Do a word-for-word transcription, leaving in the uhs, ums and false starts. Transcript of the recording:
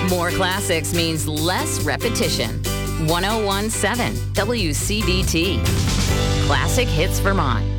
More classics means less repetition. one oh one point seven W C D T. Classic Hits Vermont.